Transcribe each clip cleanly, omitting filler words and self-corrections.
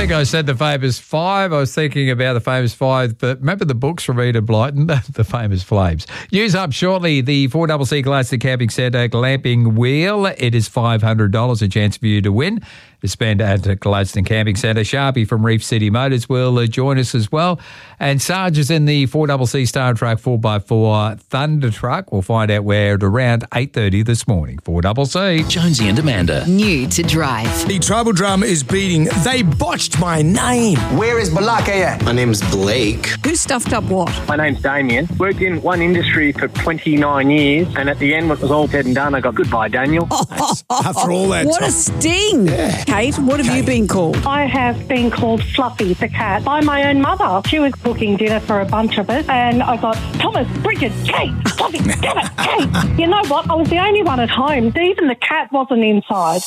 think I said the famous five. I was thinking about the famous five, but remember the books from Enid Blyton, the famous flames. News up shortly, the 4CC Gladstone Camping Centre glamping wheel. It is $500, a chance for you to win. To spend at Gladstone Camping Centre. Sharpie from Reef City Motors will join us as well. And Sarge is in the 4CC Star Truck 4x4 Thunder Truck. We'll find out where at around 8:30 this morning. 4CC. Jonesy and Amanda. New to drive. The tribal drama is beating. They botched my name. Where is Balaka? My name's Blake. Who stuffed up what? My name's Damien. Worked in one industry for 29 years, and at the end, when it was all said and done, I got goodbye, Daniel. After all that What time. a sting. Yeah. Kate, what have you been called? I have been called Fluffy the cat by my own mother. She was cooking dinner for a bunch of us, and I got Thomas, Bridget, Kate, Fluffy, damn it, Kate. You know what? I was the only one at home. Even the cat wasn't inside.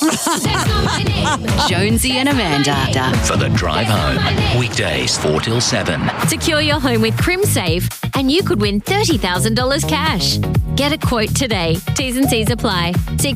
Jonesy and Amanda. For the drive home. Weekdays 4 till 7. Secure your home with CrimSafe and you could win $30,000 cash. Get a quote today. T's and C's apply. See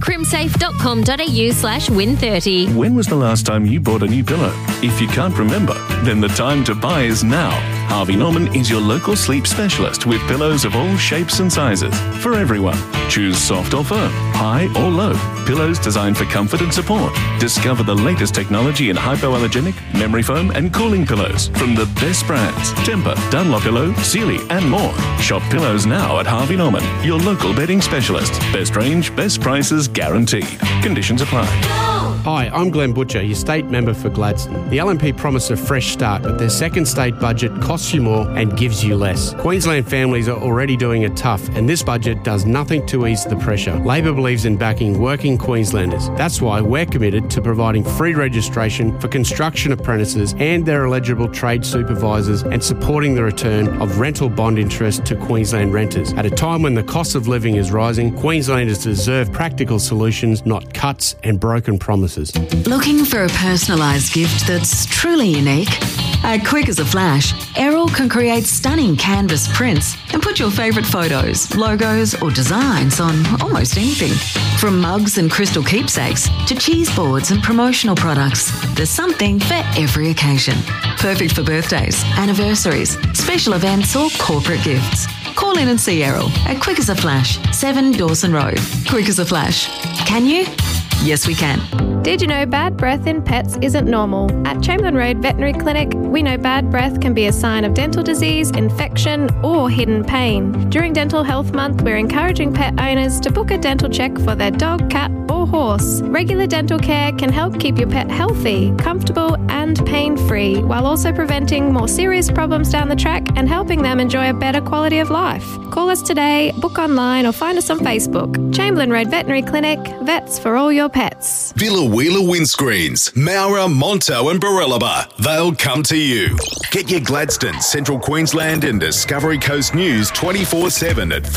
crimsafe.com.au/win30. When was the last time you bought a new pillow? If you can't remember, then the time to buy is now. Harvey Norman is your local sleep specialist with pillows of all shapes and sizes for everyone. Choose soft or firm, high or low. Pillows designed for comfort and support. Discover the latest technology in hypoallergenic, memory foam and cooling pillows from the best brands. Tempur, Dunlopillow, Sealy and more. Shop pillows now at Harvey Norman, your local bedding specialist. Best range, best prices guaranteed. Conditions apply. Hi, I'm Glenn Butcher, your state member for Gladstone. The LNP promise a fresh start, but their second state budget costs you more and gives you less. Queensland families are already doing it tough, and this budget does nothing to ease the pressure. Labor believes in backing working Queenslanders. That's why we're committed to providing free registration for construction apprentices and their eligible trade supervisors and supporting the return of rental bond interest to Queensland renters. At a time when the cost of living is rising, Queenslanders deserve practical solutions, not cuts and broken promises. Looking for a personalised gift that's truly unique? At Quick as a Flash, Errol can create stunning canvas prints and put your favourite photos, logos or designs on almost anything. From mugs and crystal keepsakes to cheese boards and promotional products, there's something for every occasion. Perfect for birthdays, anniversaries, special events or corporate gifts. Call in and see Errol at Quick as a Flash, 7 Dawson Road. Quick as a Flash. Can you? Yes, we can. Did you know bad breath in pets isn't normal? At Chamberlain Road Veterinary Clinic, we know bad breath can be a sign of dental disease, infection, or hidden pain. During Dental Health Month, we're encouraging pet owners to book a dental check for their dog, cat, or horse. Regular dental care can help keep your pet healthy, comfortable, and pain-free, while also preventing more serious problems down the track and helping them enjoy a better quality of life. Call us today, book online, or find us on Facebook. Chamberlain Road Veterinary Clinic, vets for all your pets. Villa Wheeler Windscreens, Maurer, Monto and Barellaba. They'll come to you. Get your Gladstone, Central Queensland and Discovery Coast news 24/7 at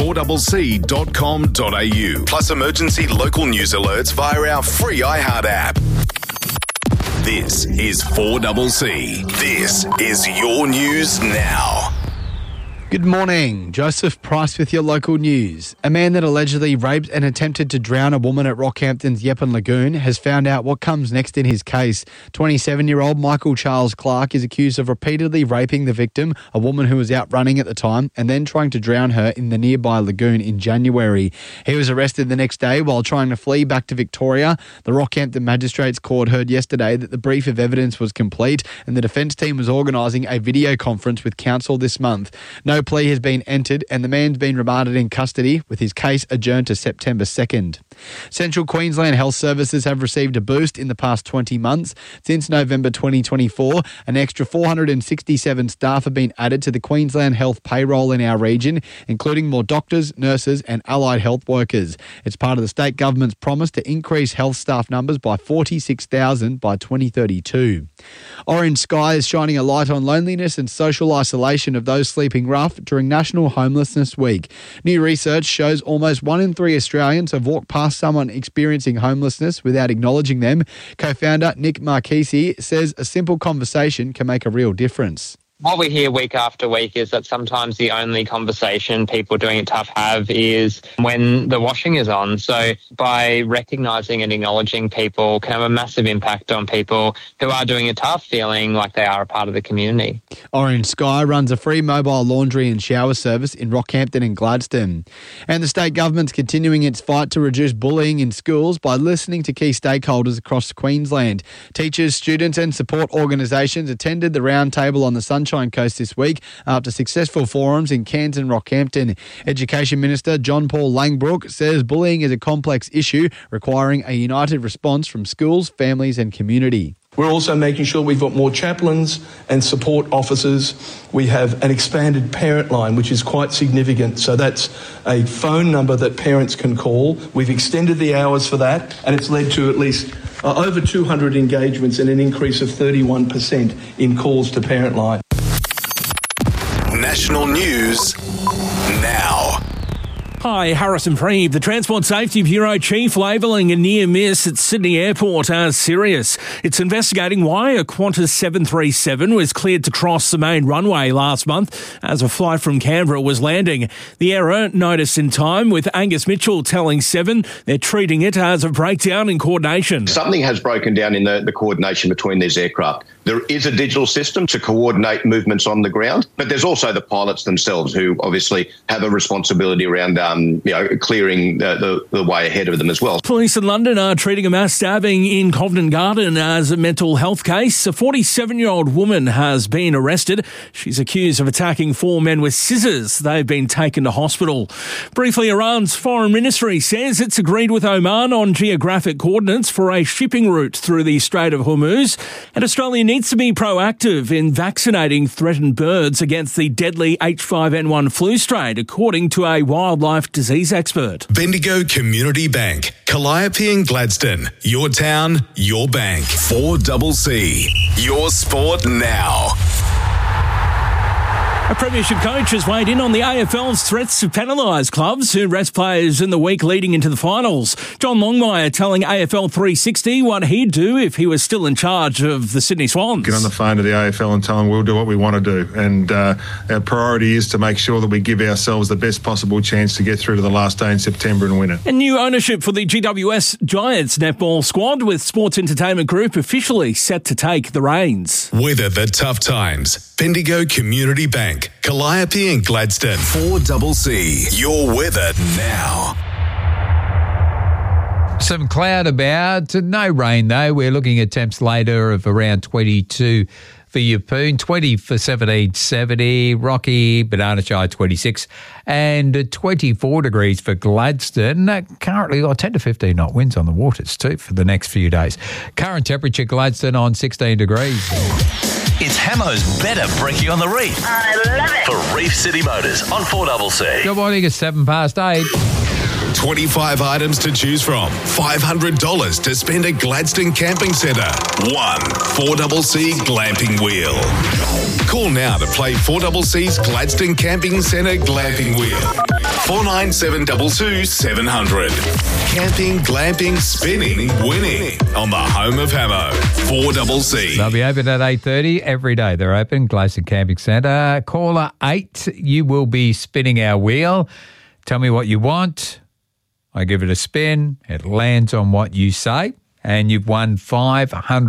4cc.com.au. Plus emergency local news alerts via our free iHeart app. This is 4CC. This is your news now. Good morning. Joseph Price with your local news. A man that allegedly raped and attempted to drown a woman at Rockhampton's Yeppan Lagoon has found out what comes next in his case. 27-year-old Michael Charles Clark is accused of repeatedly raping the victim, a woman who was out running at the time, and then trying to drown her in the nearby lagoon in January. He was arrested the next day while trying to flee back to Victoria. The Rockhampton Magistrates Court heard yesterday that the brief of evidence was complete and the defence team was organising a video conference with counsel this month. No plea has been entered and the man's been remanded in custody with his case adjourned to September 2nd. Central Queensland Health Services have received a boost in the past 20 months. Since November 2024, an extra 467 staff have been added to the Queensland Health payroll in our region, including more doctors, nurses and allied health workers. It's part of the state government's promise to increase health staff numbers by 46,000 by 2032. Orange Sky is shining a light on loneliness and social isolation of those sleeping rough during National Homelessness Week. New research shows almost 1 in 3 Australians have walked past someone experiencing homelessness without acknowledging them. Co-founder Nick Marchese says a simple conversation can make a real difference. what we hear week after week is that sometimes the only conversation people doing it tough have is when the washing is on. So by recognising and acknowledging people can have a massive impact on people who are doing it tough, feeling like they are a part of the community. Orange Sky runs a free mobile laundry and shower service in Rockhampton and Gladstone. And the state government's continuing its fight to reduce bullying in schools by listening to key stakeholders across Queensland. Teachers, students and support organisations attended the roundtable on the Sunshine Coast this week after successful forums in Cairns and Rockhampton. Education Minister John Paul Langbrook says bullying is a complex issue requiring a united response from schools, families and community. We're also making sure we've got more chaplains and support officers. We have an expanded parent line, which is quite significant. So that's a phone number that parents can call. We've extended the hours for that, and it's led to at least over 200 engagements and an increase of 31% in calls to parent line. National news now. Hi, Harrison Preeve. The Transport Safety Bureau chief labelling a near miss at Sydney Airport as serious. It's investigating why a Qantas 737 was cleared to cross the main runway last month as a flight from Canberra was landing. The error noticed in time, with Angus Mitchell telling Seven they're treating it as a breakdown in coordination. Something has broken down in the coordination between these aircraft. There is a digital system to coordinate movements on the ground, but there's also the pilots themselves who obviously have a responsibility around clearing the way ahead of them as well. Police in London are treating a mass stabbing in Covent Garden as a mental health case. A 47-year-old woman has been arrested. She's accused of attacking 4 men with scissors. They've been taken to hospital. Briefly, Iran's foreign ministry says it's agreed with Oman on geographic coordinates for a shipping route through the Strait of Hormuz. And Australia needs to be proactive in vaccinating threatened birds against the deadly H5N1 flu strain, according to a wildlife disease expert. Bendigo Community Bank, Calliope and Gladstone. Your town, your bank. 4CC. Your sport now. A premiership coach has weighed in on the AFL's threats to penalise clubs who rest players in the week leading into the finals. John Longmire telling AFL 360 what he'd do if he was still in charge of the Sydney Swans. Get on the phone to the AFL and tell them we'll do what we want to do. And our priority is to make sure that we give ourselves the best possible chance to get through to the last day in September and win it. And new ownership for the GWS Giants netball squad, with Sports Entertainment Group officially set to take the reins. Weather the tough times. Bendigo Community Bank, Calliope and Gladstone. 4CC. Your weather now. Some cloud about, no rain though. We're looking at temps later of around 22 for Yeppoon, 20 for 1770, Rocky, Banana Shire 26, and 24 degrees for Gladstone. Currently got 10 to 15 knot winds on the waters too for the next few days. Current temperature Gladstone on 16 degrees. It's Hamo's Better Brekkie on the Reef. I love it. For Reef City Motors on 4CC. Good morning, it's 8:07. 25 items to choose from. $500 to spend at Gladstone Camping Centre. 4CC Glamping Wheel. Call now to play 4CC's Gladstone Camping Centre Glamping Wheel. 4972 700. Camping, glamping, spinning, winning on the home of Hamo. 4CC. They'll be open at 8:30 every day. They're open, Gladstone Camping Centre. Caller 8, you will be spinning our wheel. Tell me what you want. I give it a spin. It lands on what you say. And you've won $500.